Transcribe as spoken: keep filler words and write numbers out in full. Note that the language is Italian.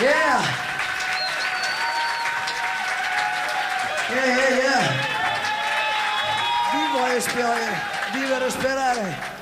Yeah! Yeah, yeah, yeah! Vivo e sperare, vivere e sperare.